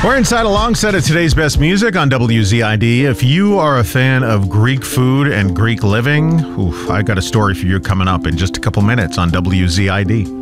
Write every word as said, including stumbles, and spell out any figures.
We're inside a long set of today's best music on W Z I D. If you are a fan of Greek food and Greek living, oof, I got a story for you coming up in just a couple minutes on W Z I D.